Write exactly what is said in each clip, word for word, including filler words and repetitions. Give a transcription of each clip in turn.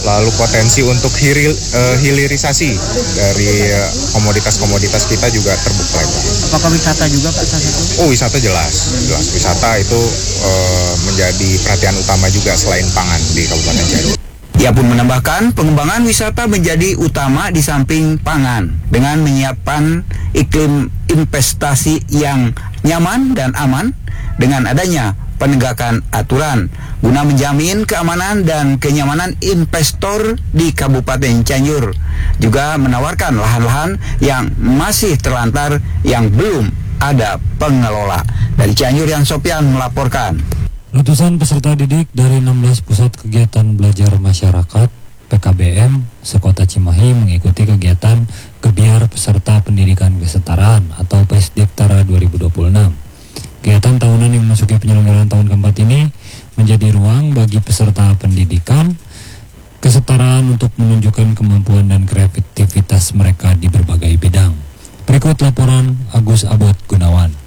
lalu potensi untuk hiril, uh, hilirisasi dari uh, komoditas-komoditas kita juga terbuka lebar. Apakah wisata juga Pak salah satu? Oh, wisata jelas, jelas wisata itu uh, menjadi perhatian utama juga selain pangan di Kabupaten Cianjur. Ia pun menambahkan pengembangan wisata menjadi utama di samping pangan dengan menyiapkan iklim investasi yang nyaman dan aman dengan adanya penegakan aturan guna menjamin keamanan dan kenyamanan investor di Kabupaten Cianjur. Juga menawarkan lahan-lahan yang masih terlantar yang belum ada pengelola. Dari Cianjur, Yang Sopian melaporkan. Ratusan peserta didik dari enam belas pusat kegiatan belajar masyarakat P K B M sekota Cimahi mengikuti kegiatan Gebiar Peserta Pendidikan Kesetaraan atau Pesdiktara dua ribu dua puluh enam. Kegiatan tahunan yang memasuki penyelenggaraan tahun keempat ini menjadi ruang bagi peserta pendidikan kesetaraan untuk menunjukkan kemampuan dan kreativitas mereka di berbagai bidang. Berikut laporan Agus Abot Gunawan.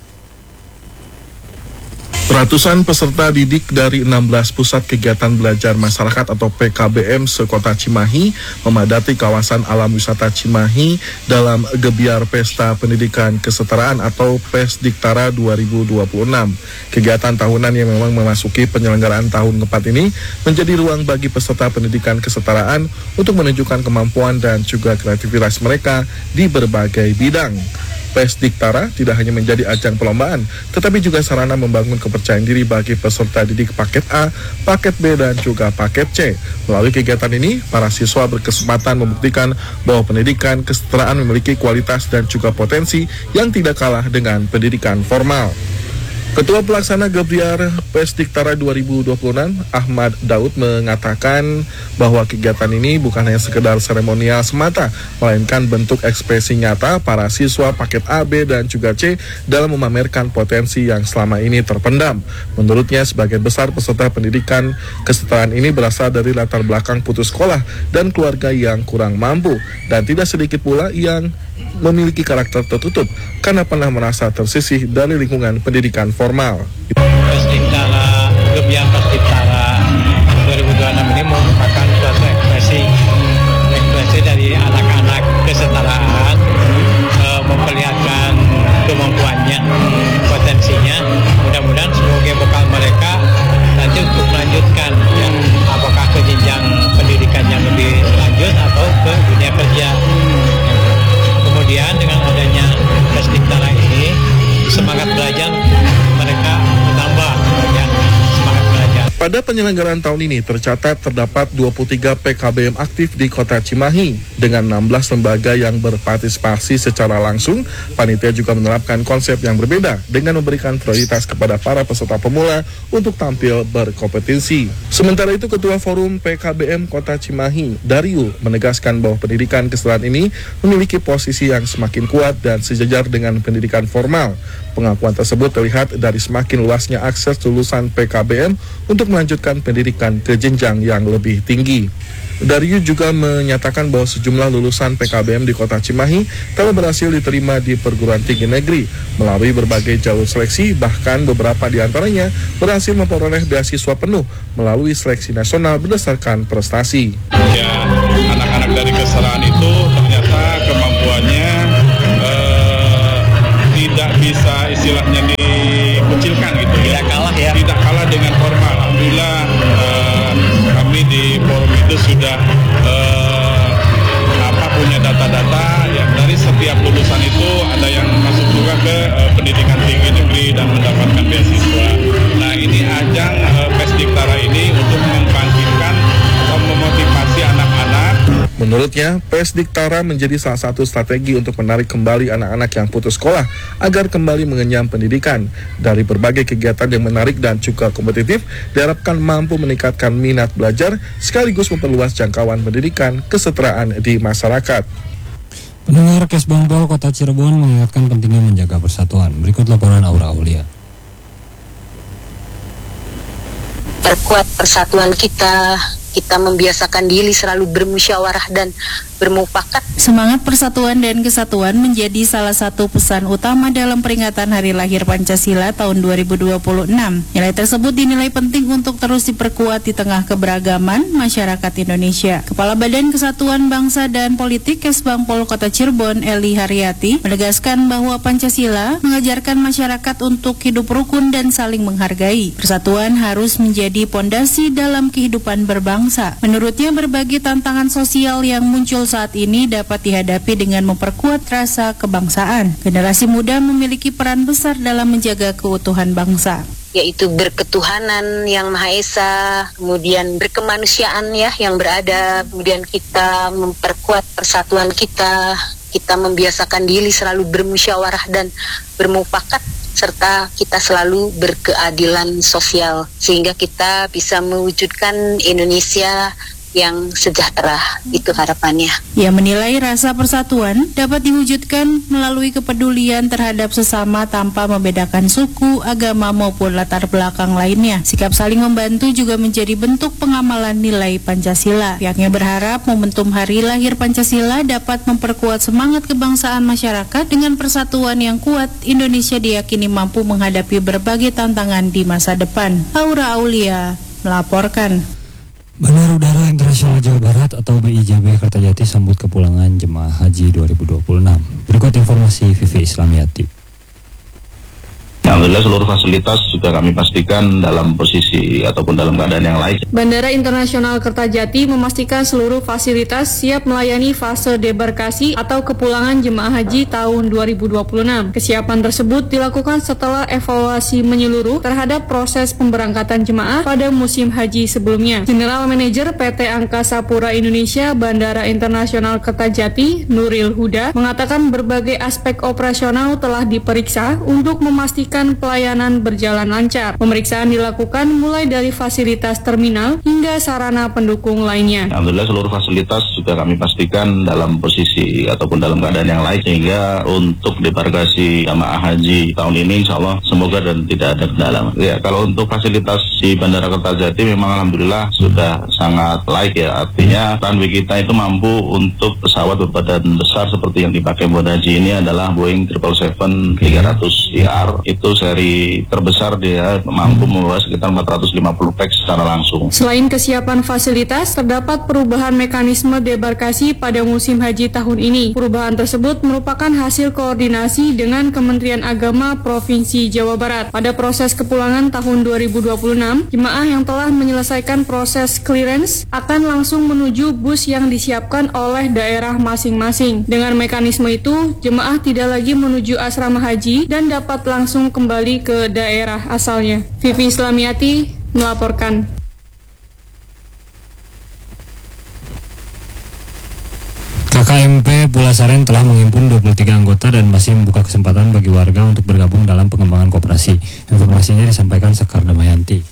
Ratusan peserta didik dari enam belas pusat kegiatan belajar masyarakat atau P K B M sekota Cimahi memadati kawasan alam wisata Cimahi dalam Gebiar Pesta Pendidikan Kesetaraan atau Pesdiktara dua ribu dua puluh enam. Kegiatan tahunan yang memang memasuki penyelenggaraan tahun keempat ini menjadi ruang bagi peserta pendidikan kesetaraan untuk menunjukkan kemampuan dan juga kreativitas mereka di berbagai bidang. Pesdiktara tidak hanya menjadi ajang perlombaan, tetapi juga sarana membangun kepercayaan diri bagi peserta didik paket A, paket B, dan juga paket C. Melalui kegiatan ini, para siswa berkesempatan membuktikan bahwa pendidikan kesetaraan memiliki kualitas dan juga potensi yang tidak kalah dengan pendidikan formal. Ketua Pelaksana Gebiar Pesdiktara dua ribu dua puluh enam, Ahmad Daud, mengatakan bahwa kegiatan ini bukan hanya sekedar seremonial semata, melainkan bentuk ekspresi nyata para siswa paket A, B, dan juga C dalam memamerkan potensi yang selama ini terpendam. Menurutnya, sebagian besar peserta pendidikan kesetaraan ini berasal dari latar belakang putus sekolah dan keluarga yang kurang mampu, dan tidak sedikit pula yang memiliki karakter tertutup karena pernah merasa tersisih dari lingkungan pendidikan formal. Pesdiktara, Gebiar Pesdiktara dua ribu dua puluh enam ini merupakan suatu ekspresi ekspresi dari anak-anak kesetaraan, e, memperlihatkan kemampuannya, potensinya. Mudah-mudahan sebagai bekal mereka nanti untuk melanjutkan, ya, apakah ke jenjang pendidikan yang lebih lanjut atau ke dunia kerja. Kemudian dengan adanya Pesdiktara ini, semangat belajar mereka bertambah, ya, semangat belajar. Pada penyelenggaraan tahun ini tercatat terdapat dua puluh tiga P K B M aktif di Kota Cimahi dengan enam belas lembaga yang berpartisipasi secara langsung. Panitia juga menerapkan konsep yang berbeda dengan memberikan prioritas kepada para peserta pemula untuk tampil berkompetisi. Sementara itu, Ketua Forum P K B M Kota Cimahi, Dario, menegaskan bahwa pendidikan kesetaraan ini memiliki posisi yang semakin kuat dan sejajar dengan pendidikan formal. Pengakuan tersebut terlihat dari semakin luasnya akses lulusan P K B M untuk melanjutkan pendidikan ke jenjang yang lebih tinggi. Dario juga menyatakan bahwa sejumlah lulusan P K B M di Kota Cimahi telah berhasil diterima di perguruan tinggi negeri melalui berbagai jalur seleksi, bahkan beberapa di antaranya berhasil memperoleh beasiswa penuh melalui seleksi nasional berdasarkan prestasi. Ya, anak-anak dari kesetaraan itu ternyata kemampuannya eh, tidak bisa istilahnya dikucilkan gitu. Tidak kalah ya. Tidak kalah dengan formal. Alhamdulillah eh, kami di forum itu sudah eh, apa punya data-data ya, dari setiap lulusan itu ada yang masuk juga ke eh, pendidikan tinggi negeri dan mendapatkan beasiswa. Nah, ini ajang eh, Pesdiktara ini untuk membangkitkan atau memotivasi anak-anak. Menurutnya, Pesdiktara menjadi salah satu strategi untuk menarik kembali anak-anak yang putus sekolah agar kembali mengenyam pendidikan. Dari berbagai kegiatan yang menarik dan juga kompetitif, diharapkan mampu meningkatkan minat belajar sekaligus memperluas jangkauan pendidikan kesetaraan di masyarakat. Pendengar Kesbangpol Kota Cirebon mengingatkan pentingnya menjaga persatuan. Berikut laporan Aura Aulia. Perkuat persatuan kita kita membiasakan diri selalu bermusyawarah dan bermufakat. Semangat persatuan dan kesatuan menjadi salah satu pesan utama dalam peringatan Hari Lahir Pancasila tahun dua ribu dua puluh enam. Nilai tersebut dinilai penting untuk terus diperkuat di tengah keberagaman masyarakat Indonesia. Kepala Badan Kesatuan Bangsa dan Politik Kesbangpol Kota Cirebon, Eli Haryati, menegaskan bahwa Pancasila mengajarkan masyarakat untuk hidup rukun dan saling menghargai. Persatuan harus menjadi pondasi dalam kehidupan berbangsa. Menurutnya, berbagai tantangan sosial yang muncul saat ini dapat dihadapi dengan memperkuat rasa kebangsaan. Generasi muda memiliki peran besar dalam menjaga keutuhan bangsa, yaitu berketuhanan yang Maha Esa, kemudian berkemanusiaan ya yang beradab, kemudian kita memperkuat persatuan kita, kita membiasakan diri selalu bermusyawarah dan bermufakat, serta kita selalu berkeadilan sosial sehingga kita bisa mewujudkan Indonesia yang sejahtera. Itu harapannya. Ia menilai rasa persatuan dapat diwujudkan melalui kepedulian terhadap sesama tanpa membedakan suku, agama maupun latar belakang lainnya. Sikap saling membantu juga menjadi bentuk pengamalan nilai Pancasila. Pihaknya berharap momentum Hari Lahir Pancasila dapat memperkuat semangat kebangsaan masyarakat. Dengan persatuan yang kuat, Indonesia diyakini mampu menghadapi berbagai tantangan di masa depan. Aura Aulia melaporkan. Bandara Udara Internasional Jawa Barat atau B I J B Kertajati sambut kepulangan jemaah haji dua ribu dua puluh enam. Berikut informasi Vivi Islamiati. Alhamdulillah seluruh fasilitas juga kami pastikan dalam posisi ataupun dalam keadaan yang layak. Bandara Internasional Kertajati memastikan seluruh fasilitas siap melayani fase debarkasi atau kepulangan jemaah haji tahun dua ribu dua puluh enam. Kesiapan tersebut dilakukan setelah evaluasi menyeluruh terhadap proses pemberangkatan jemaah pada musim haji sebelumnya. General Manager P T Angkasa Pura Indonesia Bandara Internasional Kertajati, Nuril Huda, mengatakan berbagai aspek operasional telah diperiksa untuk memastikan pelayanan berjalan lancar. Pemeriksaan dilakukan mulai dari fasilitas terminal hingga sarana pendukung lainnya. Alhamdulillah seluruh fasilitas juga kami pastikan dalam posisi ataupun dalam keadaan yang layak sehingga untuk debarkasi jamaah haji tahun ini insya Allah semoga dan tidak ada kendala. Ya, kalau untuk fasilitas di Bandara Kertajati memang alhamdulillah sudah sangat layak ya, artinya runway kita itu mampu untuk pesawat berbadan besar seperti yang dipakai buat haji ini adalah Boeing tujuh tujuh tujuh tiga ratus E R. Itu seri terbesar, dia mampu membawa sekitar empat ratus lima puluh pax secara langsung. Selain kesiapan fasilitas, terdapat perubahan mekanisme debarkasi pada musim haji tahun ini. Perubahan tersebut merupakan hasil koordinasi dengan Kementerian Agama Provinsi Jawa Barat. Pada proses kepulangan tahun dua ribu dua puluh enam, jemaah yang telah menyelesaikan proses clearance akan langsung menuju bus yang disiapkan oleh daerah masing-masing. Dengan mekanisme itu, jemaah tidak lagi menuju asrama haji dan dapat langsung kembali ke daerah asalnya. Vivi Islamiati melaporkan. K K M P Pulasaren telah menghimpun dua puluh tiga anggota dan masih membuka kesempatan bagi warga untuk bergabung dalam pengembangan koperasi. Informasinya disampaikan Sekar Damayanti.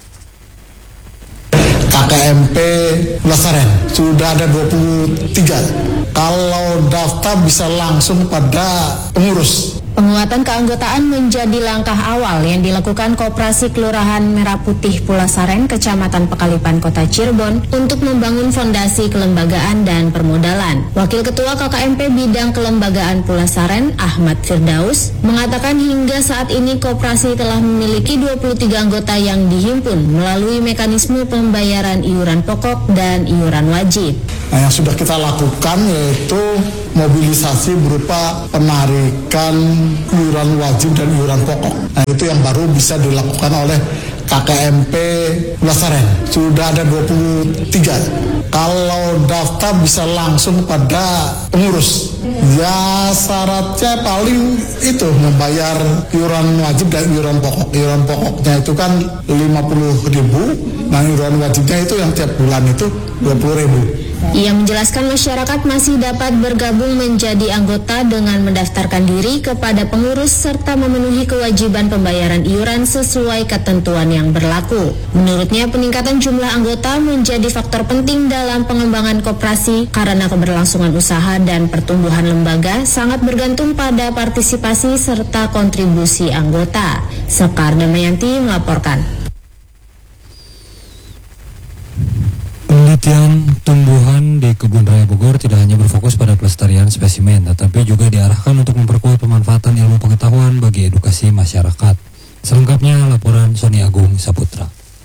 K K M P Pulasaren sudah ada dua puluh tiga. Kalau daftar bisa langsung pada pengurus. Penguatan keanggotaan menjadi langkah awal yang dilakukan Koperasi Kelurahan Merah Putih Pulasaren, Kecamatan Pekalipan, Kota Cirebon untuk membangun fondasi kelembagaan dan permodalan. Wakil Ketua K K M P Bidang Kelembagaan Pulasaren, Ahmad Firdaus, mengatakan hingga saat ini koperasi telah memiliki dua puluh tiga anggota yang dihimpun melalui mekanisme pembayaran iuran pokok dan iuran wajib. Nah, yang sudah kita lakukan yaitu mobilisasi berupa penarikan iuran wajib dan iuran pokok. Nah, itu yang baru bisa dilakukan oleh K K M P Pulasaren. Sudah ada dua puluh tiga. Kalau daftar bisa langsung pada pengurus. Ya syaratnya paling itu membayar iuran wajib dan iuran pokok. Iuran pokoknya itu kan lima puluh ribu, nah iuran wajibnya itu yang tiap bulan itu dua puluh ribu. Ia menjelaskan masyarakat masih dapat bergabung menjadi anggota dengan mendaftarkan diri kepada pengurus serta memenuhi kewajiban pembayaran iuran sesuai ketentuan yang berlaku. Menurutnya, peningkatan jumlah anggota menjadi faktor penting dalam pengembangan koperasi karena keberlangsungan usaha dan pertumbuhan lembaga sangat bergantung pada partisipasi serta kontribusi anggota. Sekar Damayanti melaporkan. Penelitian tumbuhan di Kebun Raya Bogor tidak hanya berfokus pada pelestarian spesimen, tetapi juga diarahkan untuk memperkuat pemanfaatan ilmu pengetahuan bagi edukasi masyarakat. Selengkapnya laporan Sony Agung Saputra.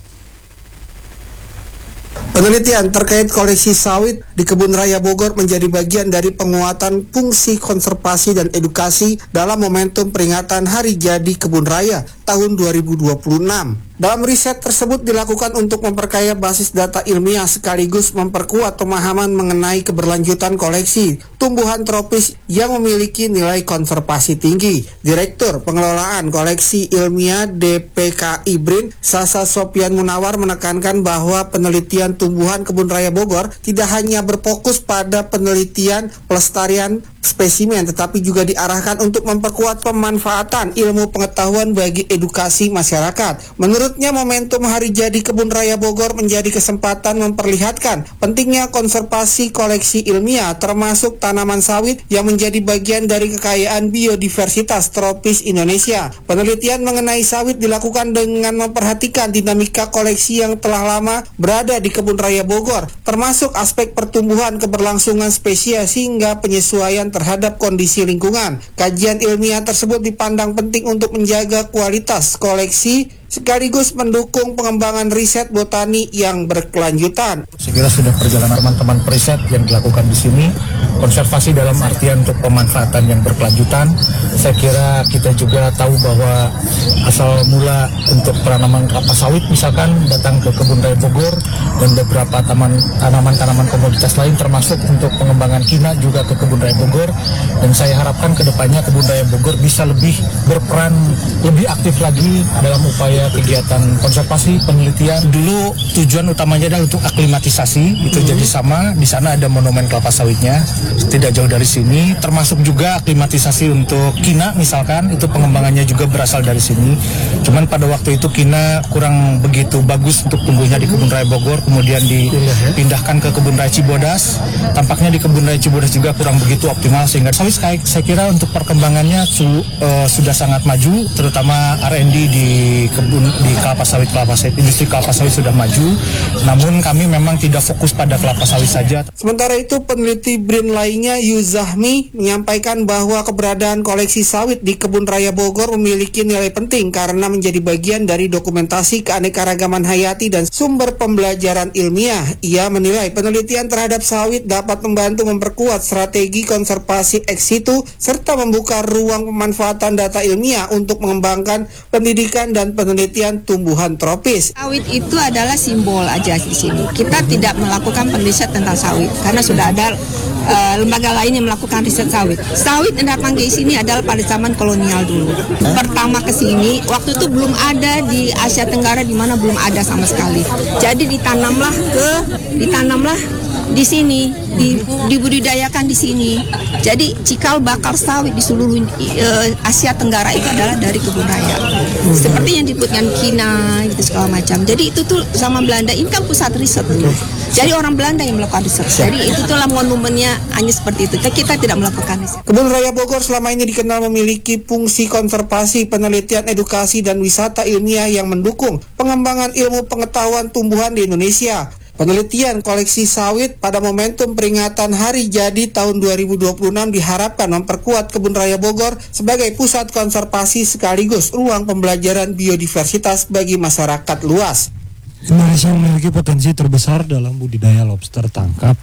Penelitian terkait koleksi sawit di Kebun Raya Bogor menjadi bagian dari penguatan fungsi konservasi dan edukasi dalam momentum peringatan Hari Jadi Kebun Raya tahun dua ribu dua puluh enam. Dalam riset tersebut dilakukan untuk memperkaya basis data ilmiah sekaligus memperkuat pemahaman mengenai keberlanjutan koleksi tumbuhan tropis yang memiliki nilai konservasi tinggi. Direktur Pengelolaan Koleksi Ilmiah D P K I B R I N, Sasa Sopian Munawar menekankan bahwa penelitian tumbuhan Kebun Raya Bogor tidak hanya berfokus pada penelitian pelestarian spesimen, tetapi juga diarahkan untuk memperkuat pemanfaatan ilmu pengetahuan bagi edukasi masyarakat. Menurutnya, momentum Hari Jadi Kebun Raya Bogor menjadi kesempatan memperlihatkan pentingnya konservasi koleksi ilmiah, termasuk tanaman sawit yang menjadi bagian dari kekayaan biodiversitas tropis Indonesia. Penelitian mengenai sawit dilakukan dengan memperhatikan dinamika koleksi yang telah lama berada di Kebun Raya Bogor, termasuk aspek pertumbuhan keberlangsungan spesies hingga penyesuaian terhadap kondisi lingkungan. Kajian ilmiah tersebut dipandang penting untuk menjaga kualitas koleksi sekaligus mendukung pengembangan riset botani yang berkelanjutan. Saya kira sudah perjalanan teman-teman periset yang dilakukan di sini, konservasi dalam artian untuk pemanfaatan yang berkelanjutan. Saya kira kita juga tahu bahwa asal mula untuk penanaman kelapa sawit misalkan datang ke Kebun Raya Bogor dan beberapa taman tanaman-tanaman komoditas lain termasuk untuk pengembangan kina juga ke Kebun Raya Bogor, dan saya harapkan kedepannya Kebun Raya Bogor bisa lebih berperan lebih aktif lagi dalam upaya kegiatan konservasi penelitian. Dulu tujuan utamanya adalah untuk aklimatisasi, itu hmm. jadi sama. Di sana ada monumen kelapa sawitnya, tidak jauh dari sini. Termasuk juga aklimatisasi untuk kina misalkan, itu pengembangannya juga berasal dari sini. Cuman pada waktu itu kina kurang begitu bagus untuk tumbuhnya di Kebun Raya Bogor, kemudian dipindahkan ke Kebun Raya Cibodas. Tampaknya di Kebun Raya Cibodas juga kurang begitu optimal, sehingga sawit saya kira untuk perkembangannya su, uh, sudah sangat maju, terutama R and D di kebun di kelapa sawit kelapa sawit industri kelapa sawit sudah maju. Namun kami memang tidak fokus pada kelapa sawit saja. Sementara itu, peneliti B R I N lainnya Yuzahmi menyampaikan bahwa keberadaan koleksi sawit di Kebun Raya Bogor memiliki nilai penting karena menjadi bagian dari dokumentasi keanekaragaman hayati dan sumber pembelajaran ilmiah. Ia menilai penelitian terhadap sawit dapat membantu memperkuat strategi konservasi ex situ serta membuka ruang pemanfaatan data ilmiah untuk mengembangkan pendidikan dan penelitian tumbuhan tropis. Sawit itu adalah simbol aja di sini. Kita tidak melakukan penelitian tentang sawit karena sudah ada uh, lembaga lain yang melakukan riset sawit. Sawit yang datang di sini adalah pada zaman kolonial dulu. Pertama ke sini, waktu itu belum ada di Asia Tenggara, di mana belum ada sama sekali. Jadi ditanamlah ke ditanamlah di sini, di, dibudidayakan di sini. Jadi cikal bakal sawit di seluruh uh, Asia Tenggara itu adalah dari Kebun Raya. Seperti yang disebutkan kina gitu segala macam. Jadi itu tuh sama Belanda, ini kan pusat riset dulu. Jadi orang Belanda yang melakukan riset. Jadi itu tuh lah monumennya hanya seperti itu. Kita tidak melakukan riset. Kebun Raya Bogor selama ini dikenal memiliki fungsi konservasi, penelitian, edukasi, dan wisata ilmiah yang mendukung pengembangan ilmu pengetahuan tumbuhan di Indonesia. Penelitian koleksi sawit pada momentum peringatan Hari Jadi tahun dua ribu dua puluh enam diharapkan memperkuat Kebun Raya Bogor sebagai pusat konservasi sekaligus ruang pembelajaran biodiversitas bagi masyarakat luas. Indonesia memiliki potensi terbesar dalam budidaya lobster tangkap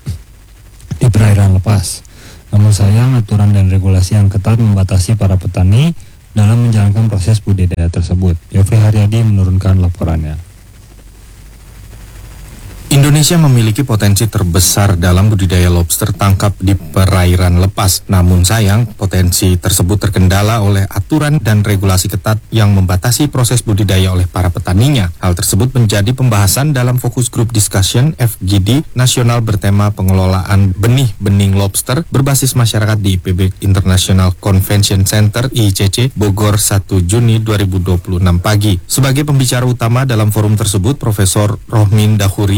di perairan lepas. Namun sayang, aturan dan regulasi yang ketat membatasi para petani dalam menjalankan proses budidaya tersebut. Yofri Haryadi menurunkan laporannya. Indonesia memiliki potensi terbesar dalam budidaya lobster tangkap di perairan lepas. Namun sayang, potensi tersebut terkendala oleh aturan dan regulasi ketat yang membatasi proses budidaya oleh para petaninya. Hal tersebut menjadi pembahasan dalam Focus Group Discussion F G D nasional bertema pengelolaan benih-bening lobster berbasis masyarakat di I P B International Convention Center I C C Bogor satu Juni dua ribu dua puluh enam pagi. Sebagai pembicara utama dalam forum tersebut, Profesor Rohmin Dahuri yang juga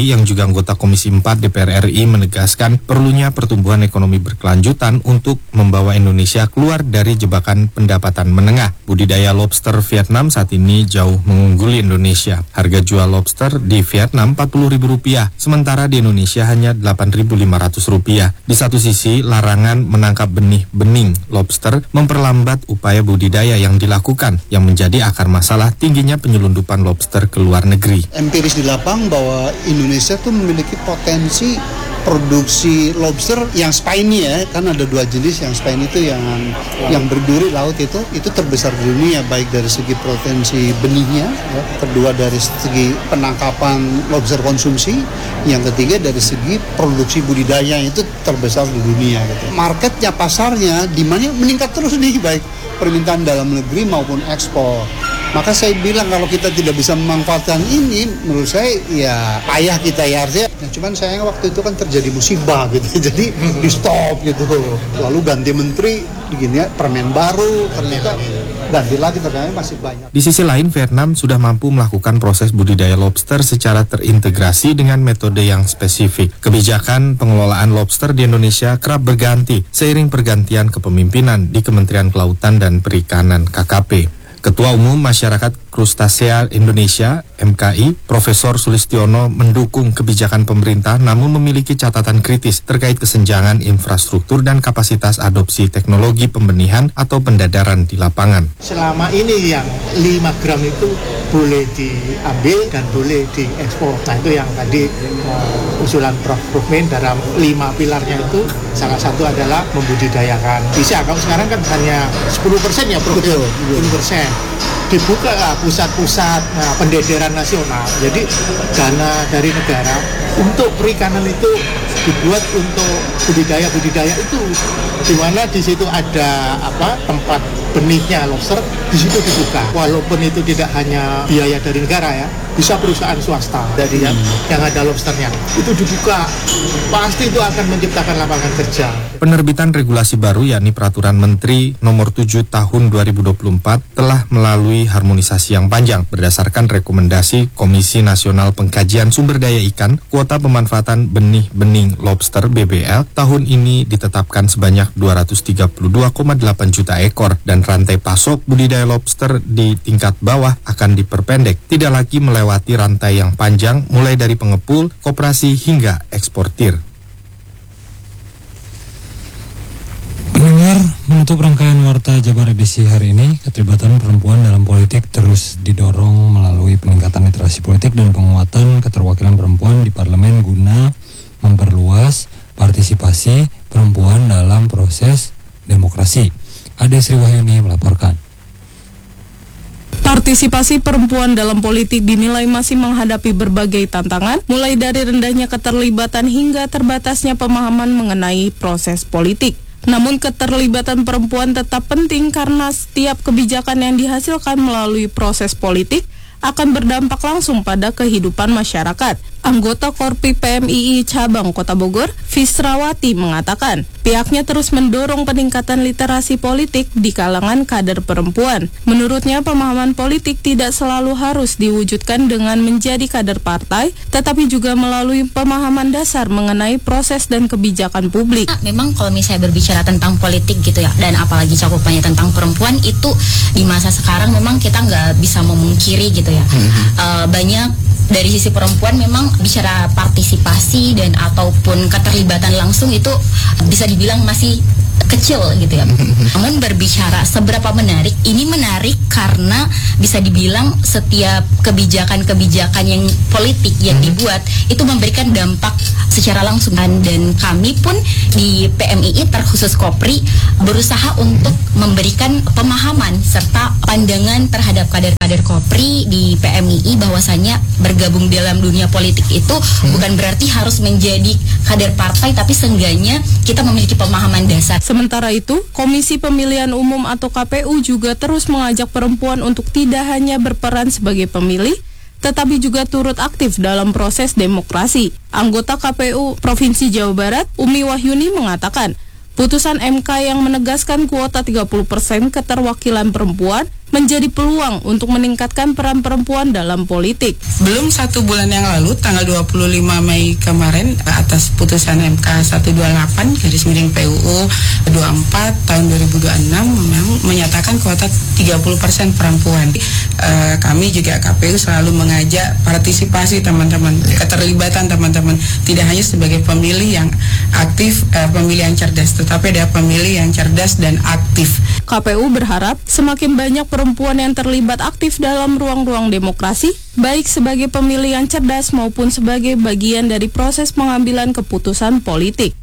anggota Komisi empat D P R R I menegaskan perlunya pertumbuhan ekonomi berkelanjutan untuk membawa Indonesia keluar dari jebakan pendapatan menengah. Budidaya lobster Vietnam saat ini jauh mengungguli Indonesia. Harga jual lobster di Vietnam empat puluh ribu rupiah, sementara di Indonesia hanya delapan ribu lima ratus rupiah. Di satu sisi, larangan menangkap benih bening lobster memperlambat upaya budidaya yang dilakukan, yang menjadi akar masalah tingginya penyelundupan lobster ke luar negeri. Empiris di lapang bahwa Indonesia tuh memiliki potensi produksi lobster yang spiny ya, kan ada dua jenis. Yang spiny itu yang yang berduri laut itu itu terbesar di dunia, baik dari segi potensi benihnya ya, kedua dari segi penangkapan lobster konsumsi, yang ketiga dari segi produksi budidaya itu terbesar di dunia gitu. Marketnya, pasarnya, demandnya meningkat terus nih, baik permintaan dalam negeri maupun ekspor. Maka saya bilang kalau kita tidak bisa memanfaatkan ini, menurut saya ya payah kita ya artinya. Nah, cuman sayang waktu itu kan terjadi musibah gitu, jadi di stop gitu. Lalu ganti menteri, begini ya, permen baru, ternyata ganti lagi, ternyata masih banyak. Di sisi lain, Vietnam sudah mampu melakukan proses budidaya lobster secara terintegrasi dengan metode yang spesifik. Kebijakan pengelolaan lobster di Indonesia kerap berganti seiring pergantian kepemimpinan di Kementerian Kelautan dan Perikanan K K P. Ketua Umum Masyarakat Krustasea Indonesia M K I, Profesor Sulistiono mendukung kebijakan pemerintah namun memiliki catatan kritis terkait kesenjangan infrastruktur dan kapasitas adopsi teknologi pembenihan atau pendadaran di lapangan. Selama ini yang lima gram itu boleh diambil dan boleh diekspor. Nah itu yang tadi uh, usulan Prof Rukmin dalam lima pilarnya itu salah satu adalah membudidayakan. Bisa, kalau sekarang kan hanya sepuluh persen ya Prof, sepuluh persen. Dibuka pusat-pusat nah, pendederan nasional. Jadi dana dari negara untuk perikanan itu dibuat untuk budidaya-budidaya itu, di mana di situ ada apa tempat benihnya lobster, di situ dibuka. Walaupun itu tidak hanya biaya dari negara ya, bisa perusahaan swasta dari yang, yang ada lobsternya itu dibuka, pasti itu akan menciptakan lapangan kerja. Penerbitan regulasi baru yakni Peraturan Menteri Nomor tujuh Tahun dua ribu dua puluh empat telah melalui harmonisasi yang panjang berdasarkan rekomendasi Komisi Nasional Pengkajian Sumber Daya Ikan. Kuota pemanfaatan benih bening lobster B B L tahun ini ditetapkan sebanyak dua ratus tiga puluh dua koma delapan juta ekor dan rantai pasok budidaya lobster di tingkat bawah akan diperpendek, tidak lagi melewati rantai yang panjang mulai dari pengepul, koperasi hingga eksportir. Pendengar, menutup rangkaian Warta Jabar edisi hari ini, keterlibatan perempuan dalam politik terus didorong melalui peningkatan literasi politik dan penguatan keterwakilan perempuan di parlemen guna memperluas partisipasi perempuan dalam proses demokrasi. Ade Sri Wahyuni melaporkan. Partisipasi perempuan dalam politik dinilai masih menghadapi berbagai tantangan, mulai dari rendahnya keterlibatan hingga terbatasnya pemahaman mengenai proses politik. Namun keterlibatan perempuan tetap penting karena setiap kebijakan yang dihasilkan melalui proses politik akan berdampak langsung pada kehidupan masyarakat. Anggota Korpi P M I I Cabang Kota Bogor, Fisrawati mengatakan, pihaknya terus mendorong peningkatan literasi politik di kalangan kader perempuan. Menurutnya, pemahaman politik tidak selalu harus diwujudkan dengan menjadi kader partai, tetapi juga melalui pemahaman dasar mengenai proses dan kebijakan publik. Memang kalau misalnya berbicara tentang politik gitu ya, dan apalagi cakupannya tentang perempuan, itu di masa sekarang memang kita nggak bisa memungkiri gitu ya. Uh, banyak dari sisi perempuan memang bicara partisipasi dan ataupun keterlibatan langsung itu bisa dibilang masih kecil gitu ya. Namun berbicara seberapa menarik, ini menarik karena bisa dibilang setiap kebijakan-kebijakan yang politik yang dibuat itu memberikan dampak secara langsung, dan kami pun di P M I I terkhusus Kopri berusaha untuk memberikan pemahaman serta pandangan terhadap kader-kader Kopri di P M I I bahwasanya bergabung dalam dunia politik itu hmm. bukan berarti harus menjadi kader partai, tapi seenggaknya kita memiliki pemahaman dasar. Sementara itu, Komisi Pemilihan Umum atau K P U juga terus mengajak perempuan untuk tidak hanya berperan sebagai pemilih, tetapi juga turut aktif dalam proses demokrasi. Anggota K P U Provinsi Jawa Barat, Umi Wahyuni mengatakan, putusan M K yang menegaskan kuota tiga puluh persen keterwakilan perempuan menjadi peluang untuk meningkatkan peran perempuan dalam politik. Belum satu bulan yang lalu, tanggal dua puluh lima Mei kemarin, atas putusan M K seratus dua puluh delapan garis miring P U U dua puluh empat tahun dua ribu dua puluh enam memang menyatakan kuota tiga puluh persen perempuan. E, kami juga K P U selalu mengajak partisipasi teman-teman, keterlibatan teman-teman, tidak hanya sebagai pemilih yang aktif, e, pemilih yang cerdas, tetapi ada pemilih yang cerdas dan aktif. K P U berharap semakin banyak perempuan yang terlibat aktif dalam ruang-ruang demokrasi, baik sebagai pemilih yang cerdas maupun sebagai bagian dari proses pengambilan keputusan politik.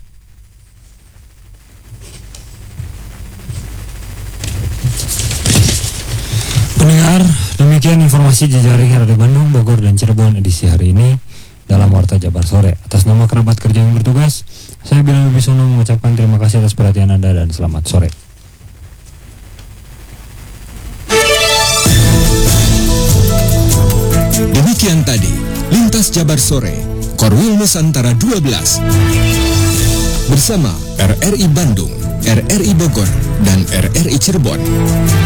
Pendengar, demikian informasi jejaring Radio Bandung, Bogor, dan Cirebon edisi hari ini dalam Warta Jabar Sore. Atas nama kerabat kerja yang bertugas, saya Bilal Wibisono mengucapkan terima kasih atas perhatian Anda dan selamat sore. Demikian tadi Lintas Jabar Sore Korwil Nusantara dua belas bersama R R I Bandung, R R I Bogor, dan R R I Cirebon.